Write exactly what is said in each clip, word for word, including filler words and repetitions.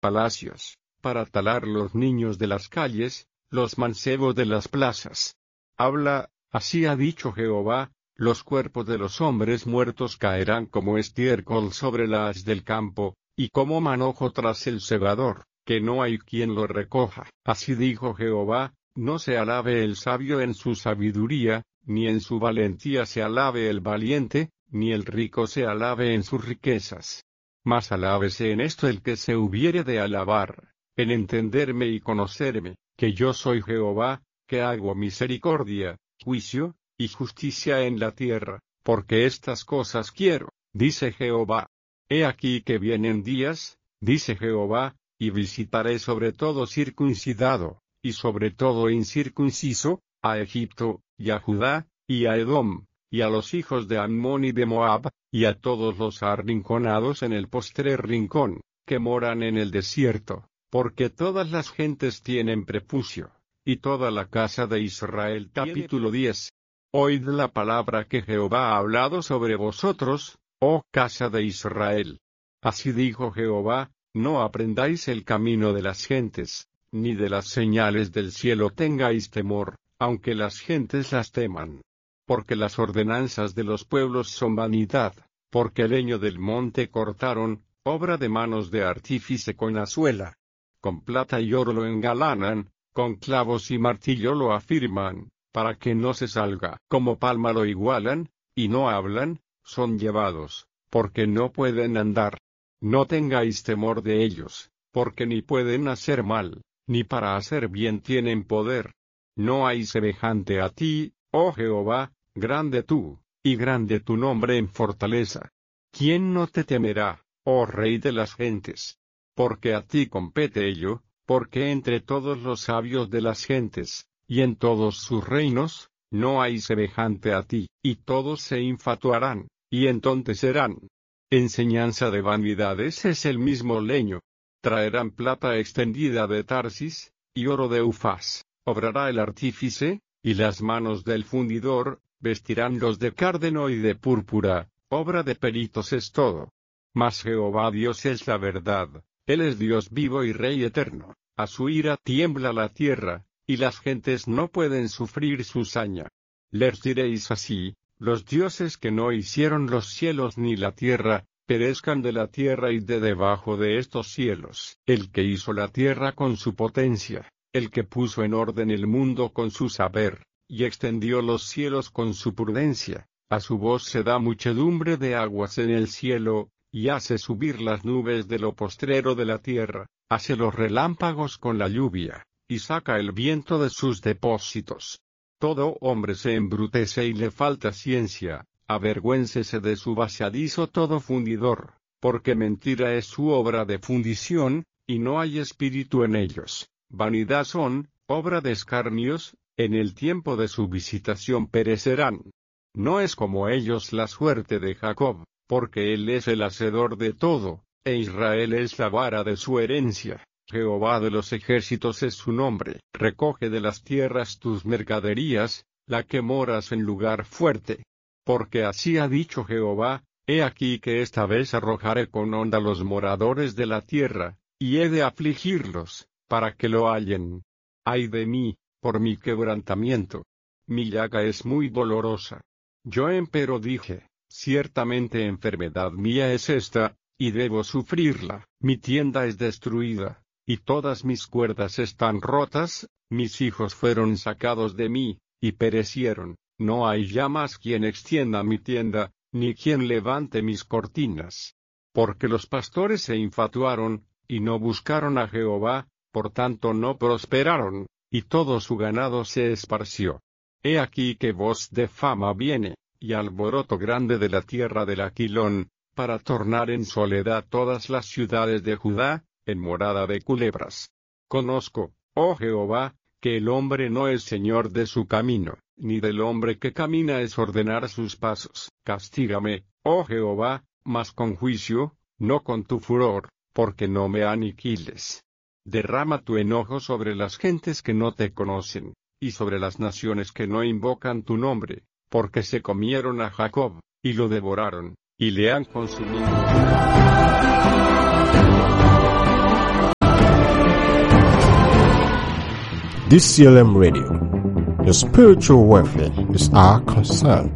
palacios, para talar los niños de las calles, los mancebos de las plazas. Habla, así ha dicho Jehová, los cuerpos de los hombres muertos caerán como estiércol sobre la haz del campo, y como manojo tras el segador, que no hay quien lo recoja. Así dijo Jehová, no se alabe el sabio en su sabiduría, ni en su valentía se alabe el valiente, ni el rico se alabe en sus riquezas. Mas alábese en esto el que se hubiere de alabar, en entenderme y conocerme, que yo soy Jehová, que hago misericordia, juicio, y justicia en la tierra, porque estas cosas quiero, dice Jehová. He aquí que vienen días, dice Jehová, y visitaré sobre todo circuncidado, y sobre todo incircunciso, a Egipto, y a Judá, y a Edom, y a los hijos de Ammón y de Moab, y a todos los arrinconados en el postrer rincón, que moran en el desierto, porque todas las gentes tienen prepucio, y toda la casa de Israel. Capítulo diez. Oíd la palabra que Jehová ha hablado sobre vosotros, oh casa de Israel. Así dijo Jehová, no aprendáis el camino de las gentes, ni de las señales del cielo tengáis temor, aunque las gentes las teman. Porque las ordenanzas de los pueblos son vanidad, porque leño del monte cortaron, obra de manos de artífice con azuela. Con plata y oro lo engalanan, con clavos y martillo lo afirman, para que no se salga. Como palma lo igualan, y no hablan, son llevados, porque no pueden andar. No tengáis temor de ellos, porque ni pueden hacer mal, ni para hacer bien tienen poder. No hay semejante a ti, oh Jehová, grande tú, y grande tu nombre en fortaleza. ¿Quién no te temerá, oh Rey de las gentes? Porque a ti compete ello, porque entre todos los sabios de las gentes, y en todos sus reinos, no hay semejante a ti, y todos se infatuarán, y entontecerán. Enseñanza de vanidades es el mismo leño. Traerán plata extendida de Tarsis, y oro de Ufaz, obrará el artífice, y las manos del fundidor, vestirán los de cárdeno y de púrpura, obra de peritos es todo. Mas Jehová Dios es la verdad, Él es Dios vivo y Rey eterno, a su ira tiembla la tierra, y las gentes no pueden sufrir su saña. Les diréis así, los dioses que no hicieron los cielos ni la tierra, perezcan de la tierra y de debajo de estos cielos. El que hizo la tierra con su potencia, el que puso en orden el mundo con su saber, y extendió los cielos con su prudencia, a su voz se da muchedumbre de aguas en el cielo, y hace subir las nubes de lo postrero de la tierra, hace los relámpagos con la lluvia, y saca el viento de sus depósitos. Todo hombre se embrutece y le falta ciencia, avergüéncese de su vaciadizo todo fundidor, porque mentira es su obra de fundición, y no hay espíritu en ellos. Vanidad son, obra de escarnios, en el tiempo de su visitación perecerán. No es como ellos la suerte de Jacob, porque él es el hacedor de todo, e Israel es la vara de su herencia. Jehová de los ejércitos es su nombre. Recoge de las tierras tus mercaderías, la que moras en lugar fuerte. Porque así ha dicho Jehová, he aquí que esta vez arrojaré con honda los moradores de la tierra, y he de afligirlos, para que lo hallen. Ay de mí, por mi quebrantamiento. Mi llaga es muy dolorosa. Yo empero dije, ciertamente enfermedad mía es esta, y debo sufrirla. Mi tienda es destruida, y todas mis cuerdas están rotas, mis hijos fueron sacados de mí, y perecieron. No hay ya más quien extienda mi tienda, ni quien levante mis cortinas. Porque los pastores se infatuaron, y no buscaron a Jehová, por tanto no prosperaron, y todo su ganado se esparció. He aquí que voz de fama viene, y alboroto grande de la tierra del Aquilón, para tornar en soledad todas las ciudades de Judá, en morada de culebras. Conozco, oh Jehová, que el hombre no es señor de su camino, ni del hombre que camina es ordenar sus pasos. Castígame, oh Jehová, mas con juicio, no con tu furor, porque no me aniquiles. Derrama tu enojo sobre las gentes que no te conocen, y sobre las naciones que no invocan tu nombre, porque se comieron a Jacob, y lo devoraron, y le han consumido. This C L M Radio, your spiritual welfare is our concern.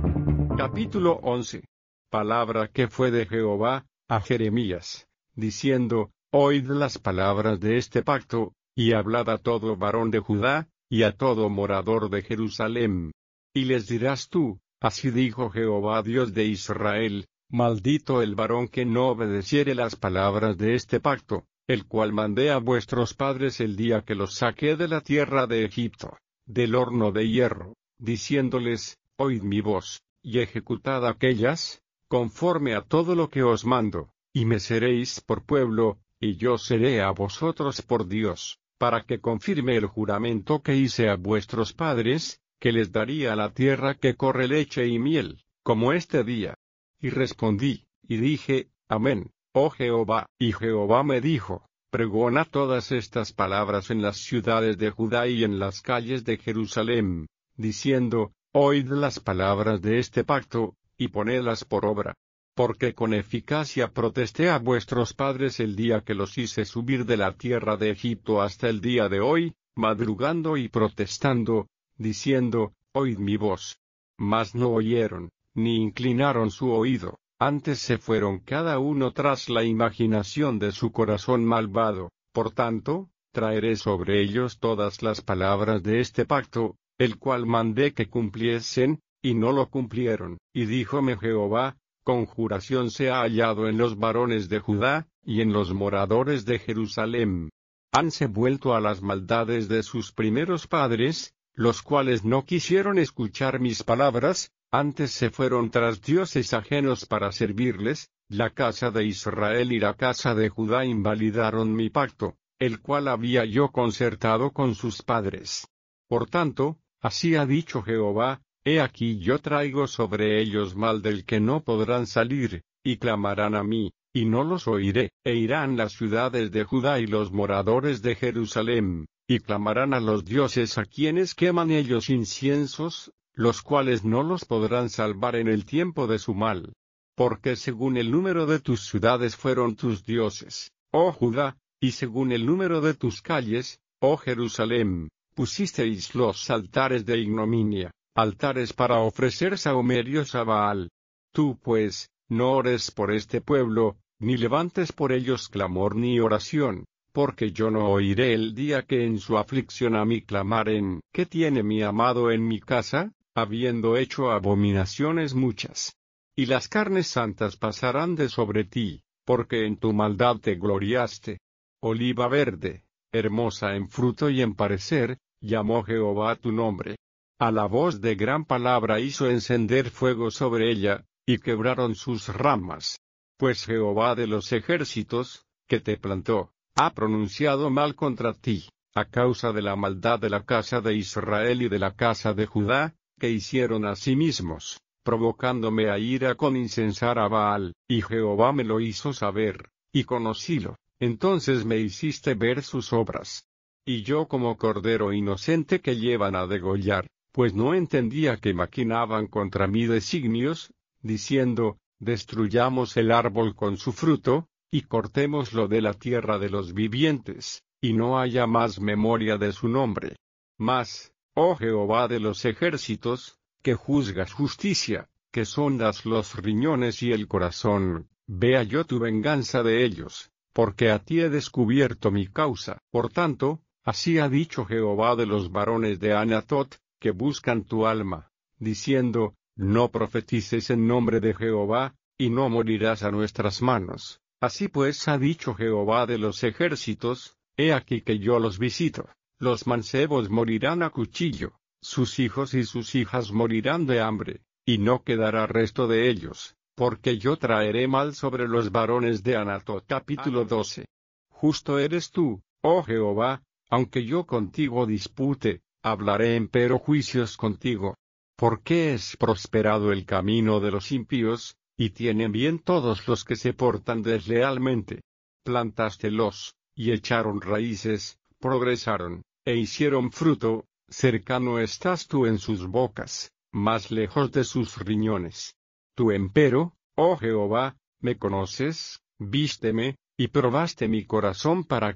Capítulo once. Palabra que fue de Jehová a Jeremías, diciendo: Oíd las palabras de este pacto, y hablad a todo varón de Judá, y a todo morador de Jerusalén. Y les dirás tú: Así dijo Jehová Dios de Israel: Maldito el varón que no obedeciere las palabras de este pacto, el cual mandé a vuestros padres el día que los saqué de la tierra de Egipto, del horno de hierro, diciéndoles: Oíd mi voz, y ejecutad aquellas, conforme a todo lo que os mando, y me seréis por pueblo, y yo seré a vosotros por Dios, para que confirme el juramento que hice a vuestros padres, que les daría la tierra que corre leche y miel, como este día. Y respondí, y dije: Amén, oh Jehová. Y Jehová me dijo: Pregona todas estas palabras en las ciudades de Judá y en las calles de Jerusalén, diciendo: Oíd las palabras de este pacto, y ponedlas por obra. Porque con eficacia protesté a vuestros padres el día que los hice subir de la tierra de Egipto hasta el día de hoy, madrugando y protestando, diciendo: Oíd mi voz. Mas no oyeron, ni inclinaron su oído, antes se fueron cada uno tras la imaginación de su corazón malvado. Por tanto, traeré sobre ellos todas las palabras de este pacto, el cual mandé que cumpliesen, y no lo cumplieron. Y díjome Jehová: Conjuración se ha hallado en los varones de Judá, y en los moradores de Jerusalén. Hanse vuelto a las maldades de sus primeros padres, los cuales no quisieron escuchar mis palabras, antes se fueron tras dioses ajenos para servirles. La casa de Israel y la casa de Judá invalidaron mi pacto, el cual había yo concertado con sus padres. Por tanto, así ha dicho Jehová: He aquí yo traigo sobre ellos mal del que no podrán salir, y clamarán a mí, y no los oiré, e irán las ciudades de Judá y los moradores de Jerusalén, y clamarán a los dioses a quienes queman ellos inciensos, los cuales no los podrán salvar en el tiempo de su mal. Porque según el número de tus ciudades fueron tus dioses, oh Judá, y según el número de tus calles, oh Jerusalén, pusisteis los altares de ignominia, altares para ofrecer sahumerios a Baal. Tú pues, no ores por este pueblo, ni levantes por ellos clamor ni oración, porque yo no oiré el día que en su aflicción a mí clamaren. ¿Qué tiene mi amado en mi casa, habiendo hecho abominaciones muchas? Y las carnes santas pasarán de sobre ti, porque en tu maldad te gloriaste. Oliva verde, hermosa en fruto y en parecer, llamó Jehová tu nombre. A la voz de gran palabra hizo encender fuego sobre ella, y quebraron sus ramas. Pues Jehová de los ejércitos, que te plantó, ha pronunciado mal contra ti, a causa de la maldad de la casa de Israel y de la casa de Judá, que hicieron a sí mismos, provocándome a ira con incensar a Baal. Y Jehová me lo hizo saber, y conocílo. Entonces me hiciste ver sus obras. Y yo como cordero inocente que llevan a degollar, pues no entendía que maquinaban contra mí designios, diciendo: Destruyamos el árbol con su fruto, y cortémoslo de la tierra de los vivientes, y no haya más memoria de su nombre. Mas, oh Jehová de los ejércitos, que juzgas justicia, que sondas los riñones y el corazón, vea yo tu venganza de ellos, porque a ti he descubierto mi causa. Por tanto, así ha dicho Jehová de los varones de Anatot, que buscan tu alma, diciendo: No profetices en nombre de Jehová, y no morirás a nuestras manos. Así pues ha dicho Jehová de los ejércitos: He aquí que yo los visito. Los mancebos morirán a cuchillo, sus hijos y sus hijas morirán de hambre, y no quedará resto de ellos, porque yo traeré mal sobre los varones de Anatot. Capítulo doce. Justo eres tú, oh Jehová, aunque yo contigo dispute, hablaré empero juicios contigo. ¿Por qué es prosperado el camino de los impíos, y tienen bien todos los que se portan deslealmente? Plantástelos, y echaron raíces, progresaron, e hicieron fruto. Cercano estás tú en sus bocas, más lejos de sus riñones. Tú empero, oh Jehová, me conoces, vísteme, y probaste mi corazón para